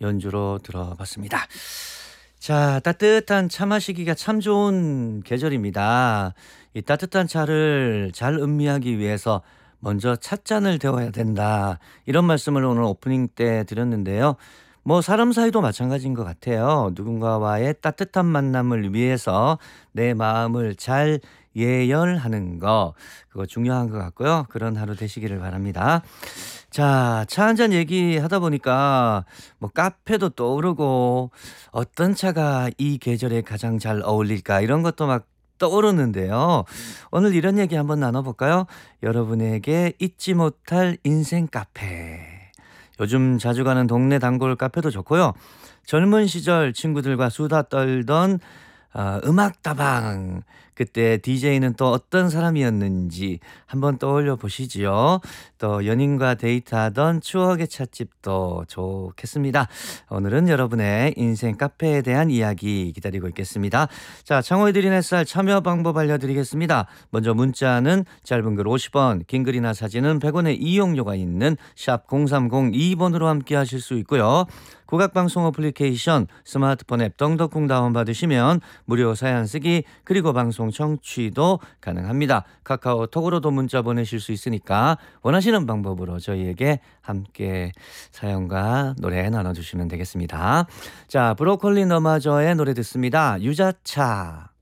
연주로 들어봤습니다. 자, 따뜻한 차 마시기가 참 좋은 계절입니다. 이 따뜻한 차를 잘 음미하기 위해서 먼저 찻잔을 데워야 된다. 이런 말씀을 오늘 오프닝 때 드렸는데요. 뭐 사람 사이도 마찬가지인 것 같아요. 누군가와의 따뜻한 만남을 위해서 내 마음을 잘 예열하는 거, 그거 중요한 것 같고요. 그런 하루 되시기를 바랍니다. 자, 차 한잔 얘기하다 보니까 뭐 카페도 떠오르고 어떤 차가 이 계절에 가장 잘 어울릴까 이런 것도 막 떠오르는데요. 오늘 이런 얘기 한번 나눠볼까요? 여러분에게 잊지 못할 인생 카페. 요즘 자주 가는 동네 단골 카페도 좋고요. 젊은 시절 친구들과 수다 떨던 음악다방. 그때 DJ는 또 어떤 사람이었는지 한번 떠올려 보시지요. 또 연인과 데이트하던 추억의 찻집도 좋겠습니다. 오늘은 여러분의 인생 카페에 대한 이야기 기다리고 있겠습니다. 자, 창호의 드린 햇살 참여 방법 알려드리겠습니다. 먼저 문자는 짧은 글 50원, 긴 글이나 사진은 100원의 이용료가 있는 샵 0302번으로 함께 하실 수 있고요. 국악방송 어플리케이션 스마트폰 앱 덩덕궁 다운받으시면 무료 사연 쓰기 그리고 방송 청취도 가능합니다. 카카오톡으로도 문자 보내실 수 있으니까 원하시는 방법으로 저희에게 함께 사연과 노래 나눠주시면 되겠습니다. 자, 브로콜리 너마저의 노래 듣습니다. 유자차.